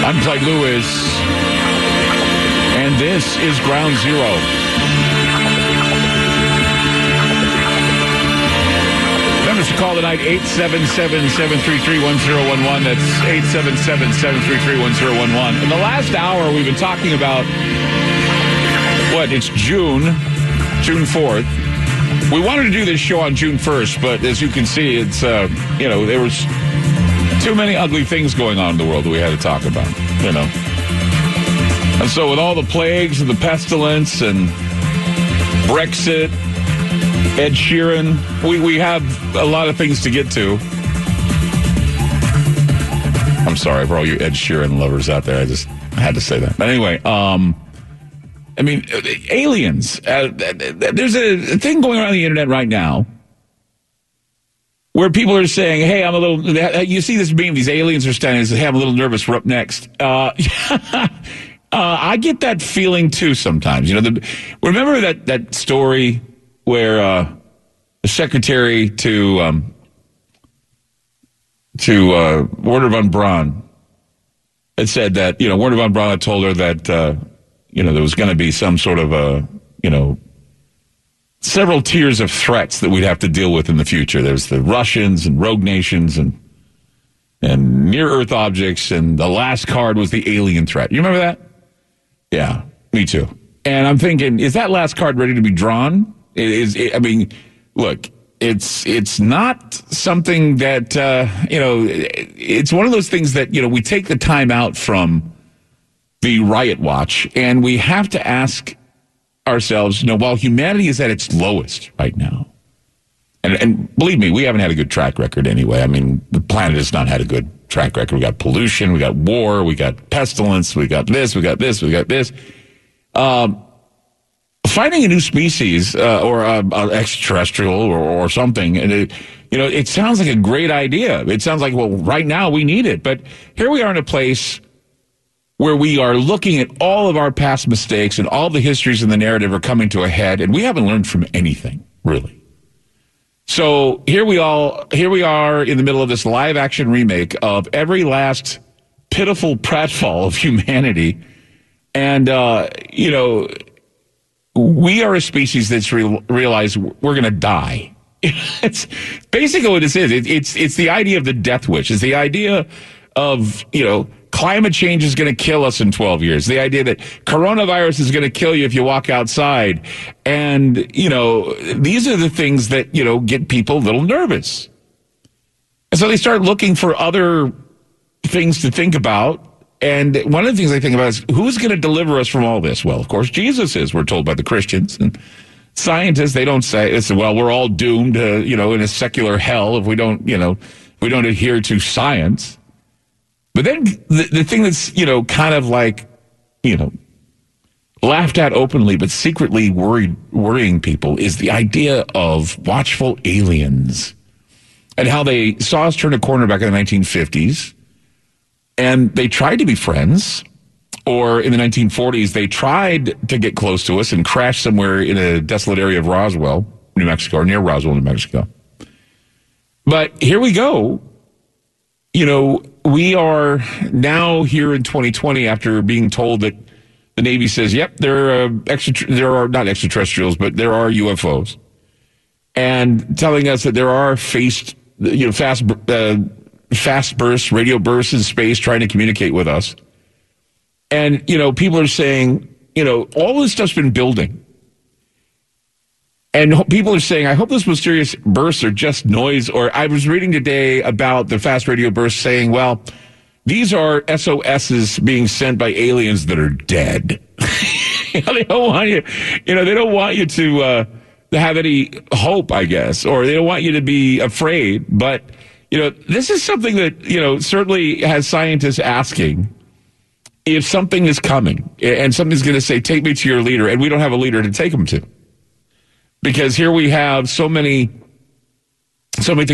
I'm Clyde Lewis, and this is Ground Zero. Numbers to call tonight, 877-733-1011. That's 877-733-1011. In the last hour, we've been talking about, it's June 4th. We wanted to do this show on June 1st, but as you can see, it's, there was too many ugly things going on in the world that we had to talk about, And so with all the plagues and the pestilence and Brexit, Ed Sheeran, we have a lot of things to get to. I'm sorry for all you Ed Sheeran lovers out there. I just had to say that. But anyway, aliens. There's a thing going around the internet right now where people are saying, hey, I'm a little, you see this meme, these aliens are standing and say, hey, I'm a little nervous, we're up next. I get that feeling too sometimes. Remember that story where the secretary to Wernher von Braun had said that, Wernher von Braun had told her that, there was going to be some sort of several tiers of threats that we'd have to deal with in the future. There's the Russians and rogue nations and near-Earth objects, and the last card was the alien threat. You remember that? Yeah, me too. And I'm thinking, is that last card ready to be drawn? Look, it's not something that, it's one of those things that, we take the time out from the Riot Watch, and we have to ask ourselves, while humanity is at its lowest right now, and believe me, we haven't had a good track record anyway. The planet has not had a good track record. We got pollution, we got war, we got pestilence, we got this, we got this, we got this. Finding a new species or extraterrestrial or something, and it sounds like a great idea. It sounds like, well, right now we need it. But here we are in a place where we are looking at all of our past mistakes and all the histories in the narrative are coming to a head, and we haven't learned from anything, really. So here we are in the middle of this live-action remake of every last pitiful pratfall of humanity, and, we are a species that's realized we're going to die. It's basically what this is. It's the idea of the death wish. It's the idea of, climate change is going to kill us in 12 years. The idea that coronavirus is going to kill you if you walk outside. And, these are the things that, get people a little nervous. And so they start looking for other things to think about. And one of the things I think about is, who's going to deliver us from all this? Well, of course, Jesus is, we're told by the Christians. And scientists, they don't say, well, we're all doomed to, in a secular hell if we don't, we don't adhere to science. But then the thing that's, kind of like, laughed at openly, but secretly worrying people is the idea of watchful aliens and how they saw us turn a corner back in the 1950s. And they tried to be friends, or in the 1940s, they tried to get close to us and crash somewhere in a desolate area of Roswell, New Mexico, or near Roswell, New Mexico. But here we go. We are now here in 2020 after being told that the Navy says, yep, there are not extraterrestrials, but there are UFOs. And telling us that there are fast bursts, radio bursts in space trying to communicate with us. And, people are saying, all this stuff's been building. And people are saying, I hope those mysterious bursts are just noise. Or I was reading today about the fast radio bursts saying, well, these are SOSs being sent by aliens that are dead. They don't want you, they don't want you to have any hope, I guess, or they don't want you to be afraid. But this is something that, certainly has scientists asking if something is coming and something's going to say, take me to your leader, and we don't have a leader to take them to. Because here we have so many things